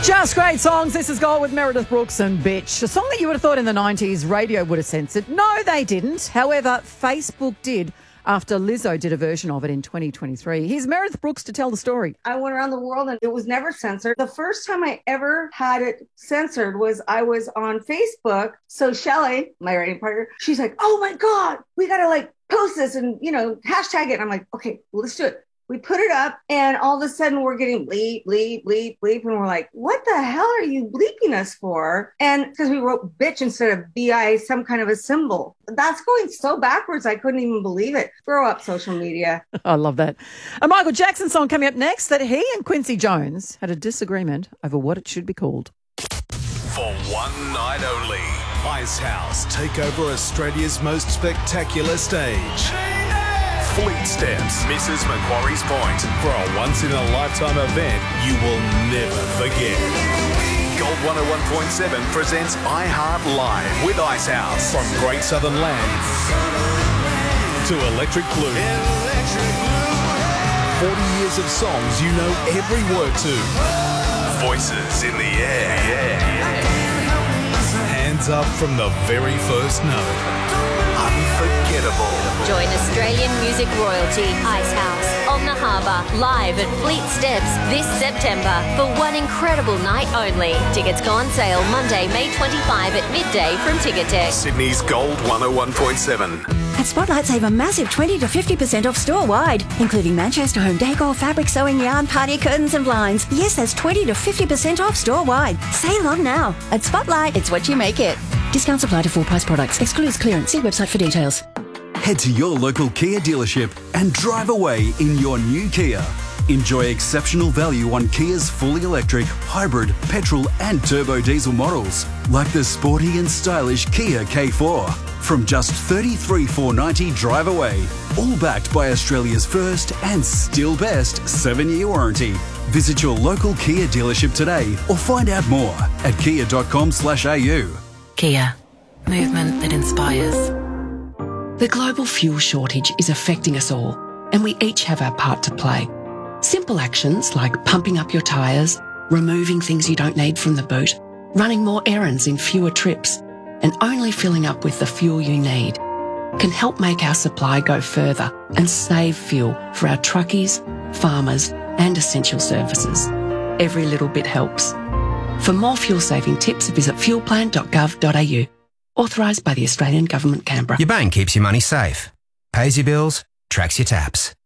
Just great songs. This is Gold with Meredith Brooks and Bitch. A song that you would have thought in the 90s radio would have censored. No, they didn't. However, Facebook did after Lizzo did a version of it in 2023. Here's Meredith Brooks to tell the story. I went around the world and it was never censored. The first time I ever had it censored was I was on Facebook. So Shelly, my writing partner, she's like, oh my God, we got to post this and, hashtag it. And I'm like, okay, well, let's do it. We put it up and all of a sudden we're getting bleep, bleep, bleep, bleep. And we're like, what the hell are you bleeping us for? And because we wrote bitch instead of BI, some kind of a symbol. That's going so backwards. I couldn't even believe it. Grow up, social media. I love that. A Michael Jackson song coming up next that he and Quincy Jones had a disagreement over what it should be called. For one night only, Icehouse take over Australia's most spectacular stage. Fleet Steps, Mrs. Macquarie's Point, for a once-in-a-lifetime event you will never forget. Gold 101.7 presents iHeart Live with Icehouse. From Great Southern Land to Electric Blue. 40 years of songs you know every word to. Voices in the air. Hands up from the very first note. Unforgettable. Join Australian music royalty Icehouse on the Harbour, live at Fleet Steps this September for one incredible night only. Tickets go on sale Monday, May 25 at midday from Ticketek. Sydney's Gold 101.7. At Spotlight, save a massive 20 to 50% off store-wide, including Manchester home decor, fabric, sewing, yarn, party curtains and blinds. Yes, that's 20 to 50% off store-wide. Sale on now. At Spotlight, it's what you make it. Discounts apply to full-price products. Excludes clearance. See website for details. Head to your local Kia dealership and drive away in your new Kia. Enjoy exceptional value on Kia's fully electric, hybrid, petrol and turbo diesel models, like the sporty and stylish Kia K4. From just $33,490 drive away, all backed by Australia's first and still best 7-year warranty. Visit your local Kia dealership today or find out more at kia.com/au. Kia. Movement that inspires. The global fuel shortage is affecting us all, and we each have our part to play. Simple actions like pumping up your tyres, removing things you don't need from the boot, running more errands in fewer trips, and only filling up with the fuel you need can help make our supply go further and save fuel for our truckies, farmers, and essential services. Every little bit helps. For more fuel-saving tips, visit fuelplan.gov.au. Authorised by the Australian Government, Canberra. Your bank keeps your money safe, pays your bills, tracks your taps.